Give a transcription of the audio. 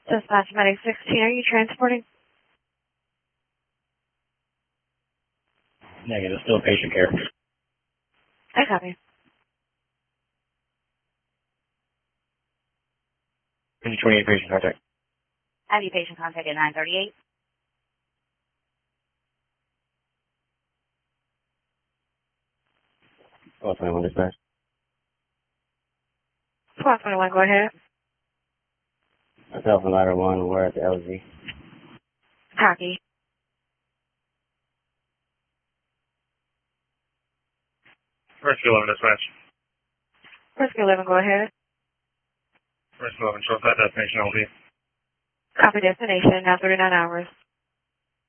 Dispatch Medic 16, are you transporting? Negative, still patient care. I copy. Can you 28 patient contact? Have you patient contact at 938? Oh, 21 dispatch. 1221, go ahead. Myself and ladder 1, we're at the LZ. Copy. Rescue 11 dispatch. Rescue 11, go ahead. Rescue 11, short side destination LV. Copy destination, now 39 hours.